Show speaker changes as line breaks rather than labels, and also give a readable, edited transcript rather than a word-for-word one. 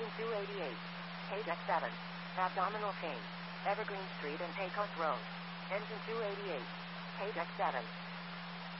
Engine 288. Paydeck 7. Abdominal chain. Evergreen Street and Pecos Road. Engine 288. Paydeck 7.